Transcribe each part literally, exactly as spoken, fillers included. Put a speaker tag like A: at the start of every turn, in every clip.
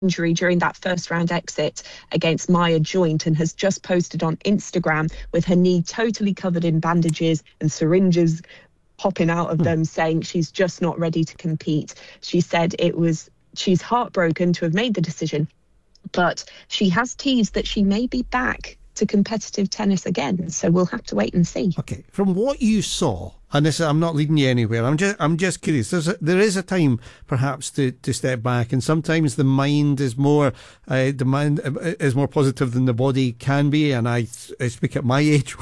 A: injury during that first round exit against Maya Joint, and has just posted on Instagram with her knee totally covered in bandages and syringes popping out of
B: Hmm.
A: them, saying she's just not ready to compete. She said it was she's heartbroken to have made the decision, but she has teased that she may be back to competitive tennis again. So we'll have to wait and see.
B: Okay, from what you saw, and this, I'm not leading you anywhere. I'm just, I'm just curious. There's a, there is a time, perhaps, to, to step back, and sometimes the mind is more, uh, the mind is more positive than the body can be. And I, I speak at my age.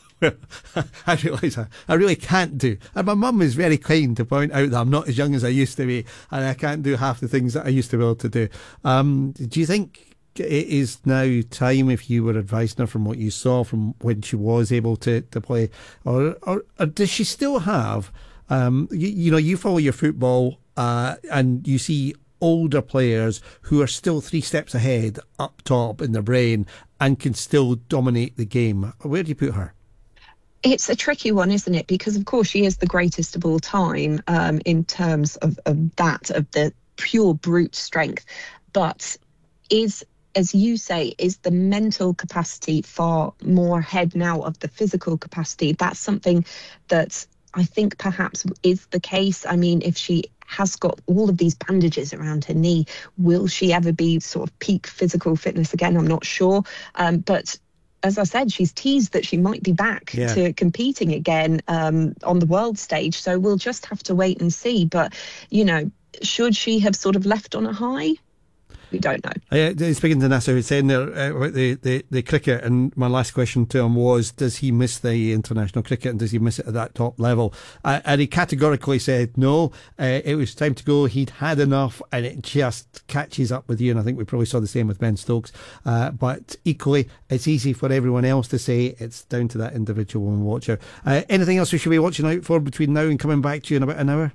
B: I realise I, I really can't do. And my mum is very kind to point out that I'm not as young as I used to be, and I can't do half the things that I used to be able to do. Um, do you think it is now time, if you were advising her from what you saw from when she was able to, to play, or, or, or does she still have, um, you, you know, you follow your football uh, and you see older players who are still three steps ahead up top in their brain and can still dominate the game. Where do you put her?
A: It's a tricky one, isn't it? Because, of course, she is the greatest of all time um, in terms of, of that, of the pure brute strength. But is, as you say, is the mental capacity far more ahead now of the physical capacity? That's something that I think perhaps is the case. I mean, if she has got all of these bandages around her knee, will she ever be sort of peak physical fitness again? I'm not sure. Um, but as I said, she's teased that she might be back
B: Yeah.
A: to competing again um, on the world stage. So we'll just have to wait and see. But, you know, should she have sort of left on a high? We don't know.
B: Uh, speaking to Nasser Hussain there uh, about the, the, the cricket, and my last question to him was, does he miss the international cricket, and does he miss it at that top level? Uh, and he categorically said no, uh, it was time to go, he'd had enough, and it just catches up with you. And I think we probably saw the same with Ben Stokes. Uh, but equally, it's easy for everyone else to say, it's down to that individual and watcher. Uh, anything else we should be watching out for between now and coming back to you in about an hour?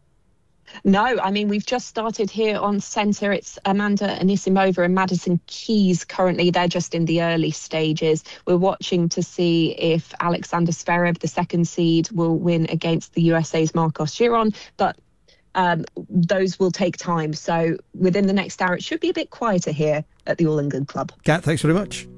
A: No, I mean, we've just started here on centre. It's Amanda Anisimova and Madison Keys currently. They're just in the early stages. We're watching to see if Alexander Zverev, the second seed, will win against the U S A's Marcos Giron. But um, those will take time. So within the next hour, it should be a bit quieter here at the All England Club.
B: Kat, thanks very much.